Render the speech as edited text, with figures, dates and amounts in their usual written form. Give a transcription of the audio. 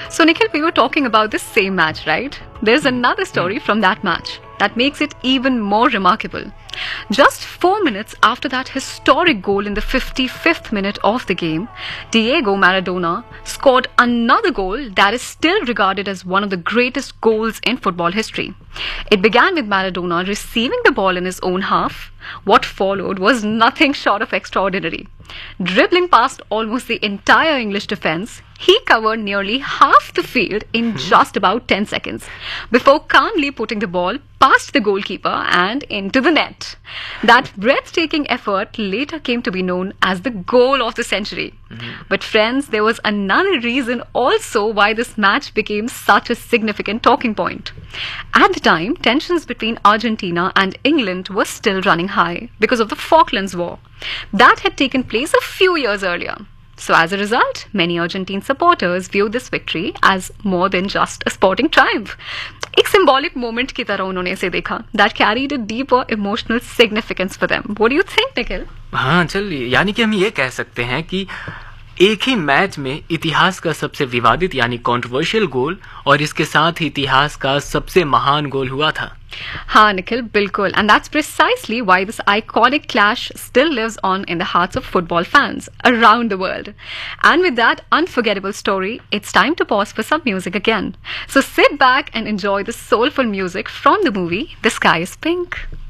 So, Nikhil, we were talking about the same match, right? There's another story from that match that makes it even more remarkable. Just 4 minutes after that historic goal in the 55th minute of the game, Diego Maradona scored another goal that is still regarded as one of the greatest goals in football history. It began with Maradona receiving the ball in his own half. What followed was nothing short of extraordinary. Dribbling past almost the entire English defence, he covered nearly half the field in just about 10 seconds before calmly putting the ball past the goalkeeper and into the net. That breathtaking effort later came to be known as the goal of the century. But friends, there was another reason also why this match became such a significant talking point. At the time, tensions between Argentina and England were still running high because of the Falklands War. That had taken place a few years earlier. So as a result, many Argentine supporters viewed this victory as more than just a sporting triumph. एक symbolic moment की तरह उन्होंने इसे देखा that carried a deeper emotional significance for them. What do you think, Nikhil? हाँ चलिए, यानी कि हम ये कह सकते हैं कि एक ही मैच में इतिहास का सबसे विवादित यानी कंट्रोवर्शियल गोल और इसके साथ ही इतिहास का सबसे महान गोल हुआ था. हाँ Nikhil, बिल्कुल. And that's precisely why this iconic clash still lives on in the hearts of football fans around the world. And with that unforgettable story, it's time to pause for some music again. So sit back and enjoy the soulful music from the movie The Sky is Pink.